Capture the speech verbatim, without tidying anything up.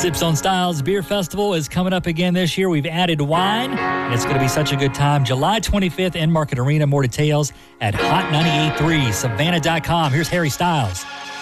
Sips on Styles Beer Festival is coming up again this year. We've added wine, and it's going to be such a good time. July twenty-fifth, End Market Arena. More details at hot nine eight three savannah dot com. Here's Harry Styles.